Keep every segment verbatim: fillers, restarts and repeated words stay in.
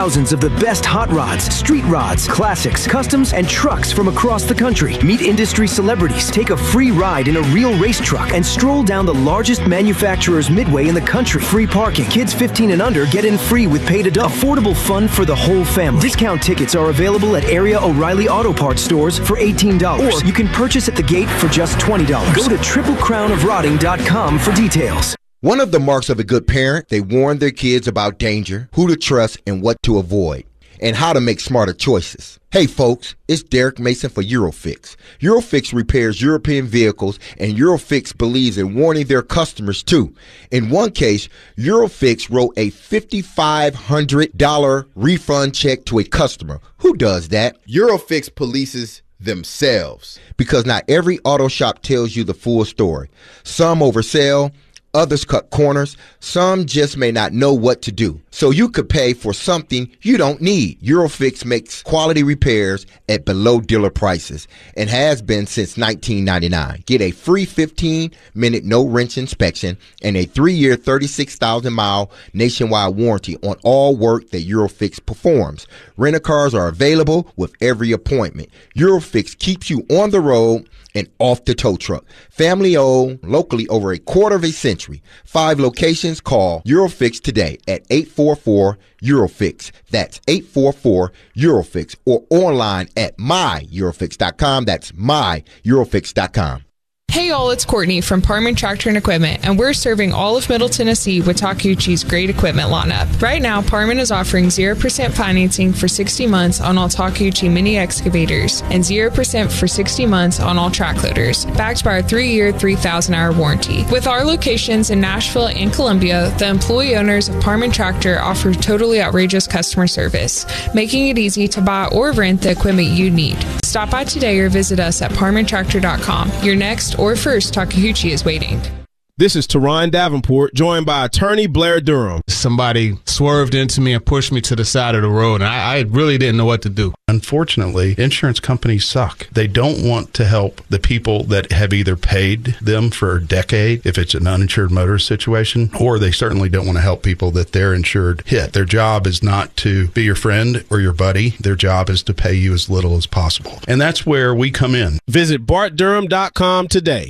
thousands of the best hot rods, street rods, classics, customs, and trucks from across the country. Meet industry celebrities, take a free ride in a real race truck, and stroll down the largest manufacturer's midway in the country. Free parking. Kids fifteen and under get in free with paid adult. Affordable fun for the whole family. Discount tickets are available at area O'Reilly Auto Parts stores for eighteen dollars. Or you can purchase at the gate for just twenty dollars. Go to triple crown of rotting dot com for details. One of the marks of a good parent, they warn their kids about danger, who to trust, and what to avoid, and how to make smarter choices. Hey folks, it's Derek Mason for Eurofix. Eurofix repairs European vehicles, and Eurofix believes in warning their customers too. In one case, Eurofix wrote a five thousand five hundred dollars refund check to a customer. Who does that? Eurofix polices themselves. Because not every auto shop tells you the full story. Some oversell, others cut corners, some just may not know what to do. So you could pay for something you don't need. Eurofix makes quality repairs at below dealer prices and has been since nineteen ninety-nine. Get a free fifteen minute no-wrench inspection and a three-year, thirty-six thousand mile nationwide warranty on all work that Eurofix performs. Rent-a-cars are available with every appointment. Eurofix keeps you on the road and off the tow truck. Family owned, locally over a quarter of a century. Five locations. Call Eurofix today at eight four four Eurofix. That's eight four four Eurofix, or online at my eurofix dot com. That's my eurofix dot com. Hey all, it's Courtney from Parman Tractor and Equipment, and we're serving all of Middle Tennessee with Takeuchi's great equipment lineup. Right now, Parman is offering zero percent financing for sixty months on all Takeuchi mini excavators and zero percent for sixty months on all track loaders, backed by our three-year, three thousand hour warranty. With our locations in Nashville and Columbia, the employee owners of Parman Tractor offer totally outrageous customer service, making it easy to buy or rent the equipment you need. Stop by today or visit us at parman tractor dot com. Your next or first Takeuchi is waiting. This is Teron Davenport, joined by attorney Blair Durham. Somebody swerved into me and pushed me to the side of the road, and I, I really didn't know what to do. Unfortunately, insurance companies suck. They don't want to help the people that have either paid them for a decade, if it's an uninsured motorist situation, or they certainly don't want to help people that they're insured hit. Their job is not to be your friend or your buddy. Their job is to pay you as little as possible. And that's where we come in. Visit bart durham dot com today.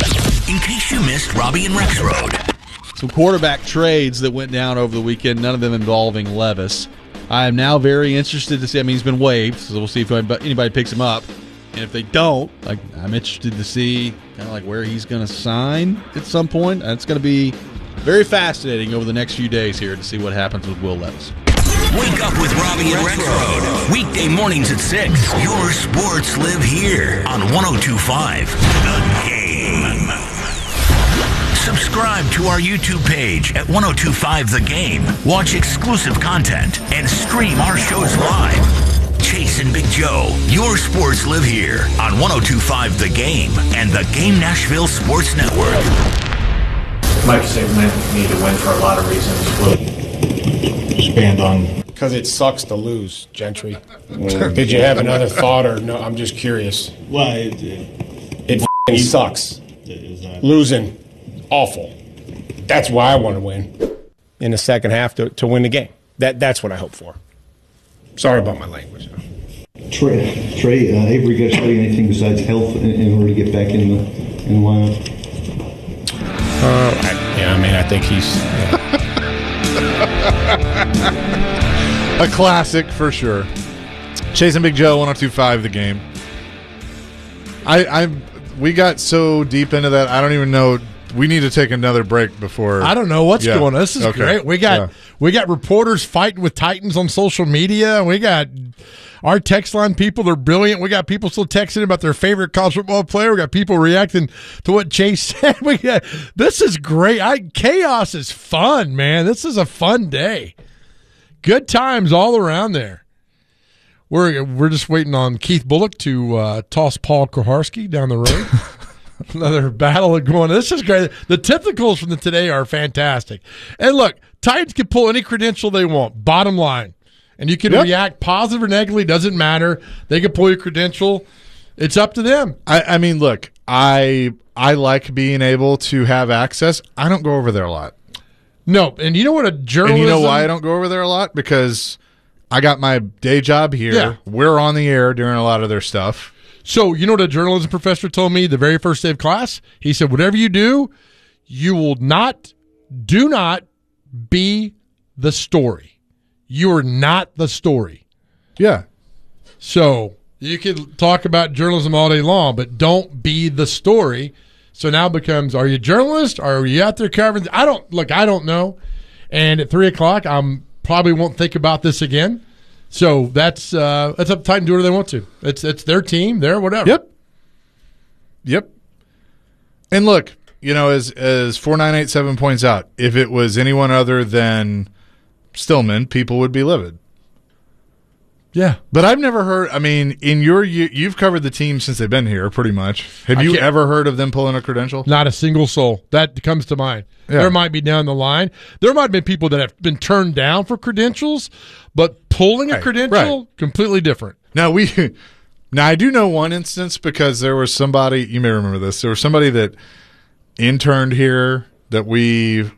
In case you missed Robbie and Rex Road. Some quarterback trades that went down over the weekend, none of them involving Levis. I am now very interested to see. I mean, he's been waived, so we'll see if anybody picks him up. And if they don't, like, I'm interested to see kind of like where he's going to sign at some point. That's going to be very fascinating over the next few days here to see what happens with Will Levis. Wake up with Robbie and Rex Road. Weekday mornings at six. Your sports live here on one oh two point five The Game. Subscribe to our YouTube page at one oh two point five The Game. Watch exclusive content and stream our shows live. Chase and Big Joe, your sports live here on one oh two point five The Game and The Game Nashville Sports Network. Mike said we need to win for a lot of reasons. We'll expand on. Because it sucks to lose, Gentry. Did you have another thought, or no? I'm just curious. Well, it, it, it f***ing sucks. Losing. Awful. That's why I want to win in the second half to, to win the game. That That's what I hope for. Sorry about my language. Trey, Trey uh, Avery got to study anything besides health in, in order to get back in the, in the lineup? Uh, I, yeah, I mean, I think he's... Yeah. A classic for sure. Chase and Big Joe, one oh two point five The Game. I, I, we got so deep into that, I don't even know... We need to take another break before. I don't know what's yeah. going on. This is okay. great. We got yeah. we got reporters fighting with Titans on social media. We got our text line people. They're brilliant. We got people still texting about their favorite college football player. We got people reacting to what Chase said. We got, this is great. I, chaos is fun, man. This is a fun day. Good times all around there. We're we're just waiting on Keith Bullock to uh, toss Paul Kuharsky down the road. Another battle going. This is great. The typicals from the today are fantastic. And look, Titans can pull any credential they want. Bottom line, and you can yep. react positive or negatively. Doesn't matter. They can pull your credential. It's up to them. I, I mean, look, I I like being able to have access. I don't go over there a lot. No, and you know what a journalism. And you know why I don't go over there a lot? Because I got my day job here. Yeah. We're on the air during a lot of their stuff. So, you know what a journalism professor told me the very first day of class? He said, whatever you do, you will not, do not be the story. You are not the story. Yeah. So, you could talk about journalism all day long, but don't be the story. So now it becomes, are you a journalist? Or are you out there covering? I don't, look, I don't know. And at three o'clock, I'm probably won't think about this again. So that's uh, that's up to Titan, do whatever they want to. It's it's their team, their whatever. Yep. Yep. And look, you know, as as four nine eight seven points out, if it was anyone other than Stillman, people would be livid. Yeah. But I've never heard, I mean, in your, you, you've covered the team since they've been here, pretty much. Have I you can't- ever heard of them pulling a credential? Not a single soul. That comes to mind. Yeah. There might be down the line. There might have been people that have been turned down for credentials, but pulling a Right, credential, right. completely different. Now, we, now I do know one instance because there was somebody, you may remember this, there was somebody that interned here that we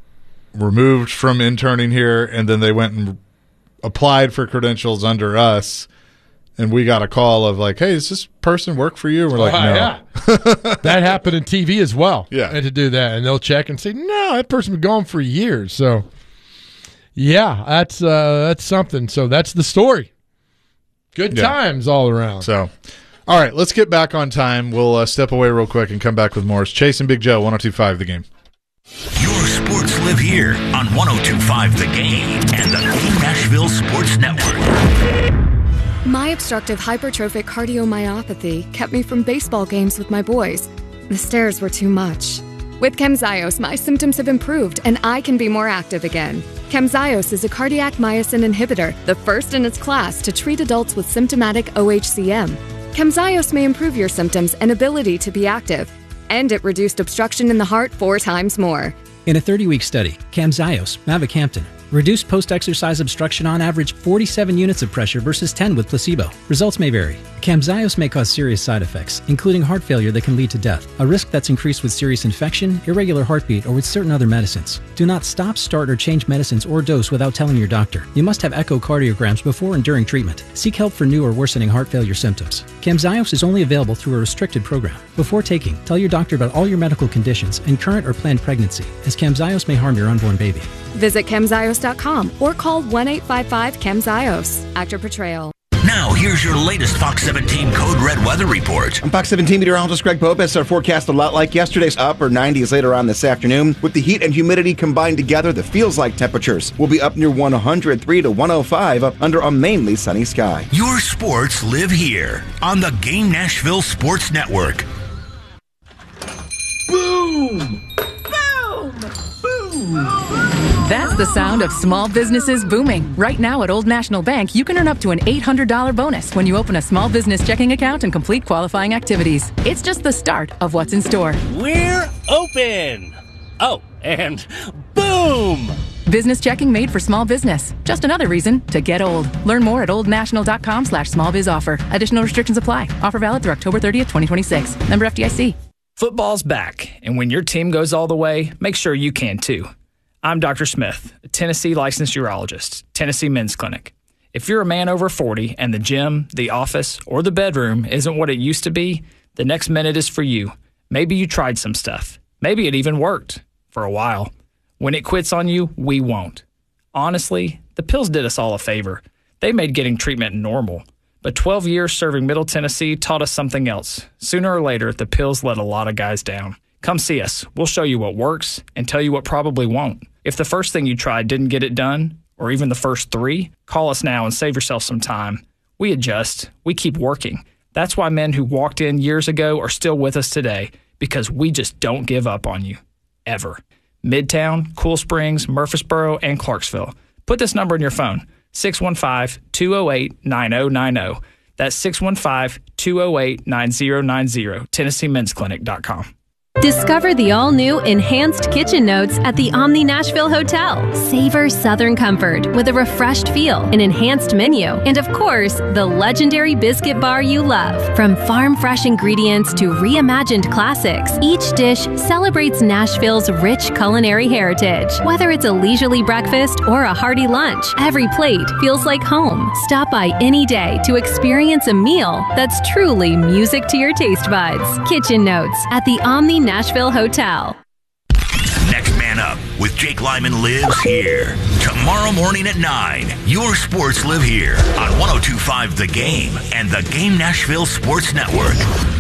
removed from interning here, and then they went and applied for credentials under us, and we got a call of like, hey, does this person work for you? And we're like, Oh, no. yeah. That happened in T V as well. Yeah. And to do that, and they'll check and say, no, that person's been gone for years. So, yeah, that's uh, that's something. So that's the story. Good Yeah. times all around. So, all right, let's get back on time. We'll uh, step away real quick and come back with more. It's Chase and Big Joe, one oh two point five The Game. Your sports live here on one oh two point five The Game and the Game Nashville Sports Network. My obstructive hypertrophic cardiomyopathy kept me from baseball games with my boys. The stairs were too much. With Camzyos, my symptoms have improved and I can be more active again. Camzyos is a cardiac myosin inhibitor, the first in its class to treat adults with symptomatic O H C M. Camzyos may improve your symptoms and ability to be active, and it reduced obstruction in the heart four times more. In a thirty-week study, Camzyos, mavacamten, reduced post-exercise obstruction on average forty-seven units of pressure versus ten with placebo. Results may vary. Camzyos may cause serious side effects, including heart failure that can lead to death, a risk that's increased with serious infection, irregular heartbeat, or with certain other medicines. Do not stop, start, or change medicines or dose without telling your doctor. You must have echocardiograms before and during treatment. Seek help for new or worsening heart failure symptoms. Camzyos is only available through a restricted program. Before taking, tell your doctor about all your medical conditions and current or planned pregnancy, as Camzyos may harm your unborn baby. Visit camzyos dot com or call one eight five five camzyos. Actor portrayal. Now, here's your latest Fox seventeen Code Red weather report. I'm Fox seventeen meteorologist Greg Bopus. Our forecast a lot like yesterday's, upper nineties later on this afternoon. With the heat and humidity combined together, the feels like temperatures will be up near one hundred three to one oh five up under a mainly sunny sky. Your sports live here on the Game Nashville Sports Network. Boom! Boom! Boom! That's the sound of small businesses booming. Right now at Old National Bank, you can earn up to an eight hundred dollars bonus when you open a small business checking account and complete qualifying activities. It's just the start of what's in store. We're open! Oh, and boom! Business checking made for small business. Just another reason to get old. Learn more at oldnational.com slash small biz offer. Additional restrictions apply. Offer valid through October thirtieth, twenty twenty-six. Member F D I C. Football's back, and when your team goes all the way, make sure you can too. I'm Doctor Smith, a Tennessee licensed urologist, Tennessee Men's Clinic. If you're a man over forty and the gym, the office, or the bedroom isn't what it used to be, the next minute is for you. Maybe you tried some stuff. Maybe it even worked for a while. When it quits on you, we won't. Honestly, the pills did us all a favor. They made getting treatment normal. But twelve years serving Middle Tennessee taught us something else. Sooner or later, the pills let a lot of guys down. Come see us. We'll show you what works and tell you what probably won't. If the first thing you tried didn't get it done, or even the first three, call us now and save yourself some time. We adjust. We keep working. That's why men who walked in years ago are still with us today, because we just don't give up on you. Ever. Midtown, Cool Springs, Murfreesboro, and Clarksville. Put this number in your phone, six one five, two oh eight, nine oh nine oh. That's six one five, two oh eight, nine oh nine oh, Tennessee Men's Clinic dot com. Discover the all-new Enhanced Kitchen Notes at the Omni Nashville Hotel. Savor Southern comfort with a refreshed feel, an enhanced menu, and of course, the legendary biscuit bar you love. From farm-fresh ingredients to reimagined classics, each dish celebrates Nashville's rich culinary heritage. Whether it's a leisurely breakfast or a hearty lunch, every plate feels like home. Stop by any day to experience a meal that's truly music to your taste buds. Kitchen Notes at the Omni Nashville Hotel. Next Man Up with Jake Lyman lives here. Tomorrow morning at nine, your sports live here on one oh two point five The Game and the Game Nashville Sports Network.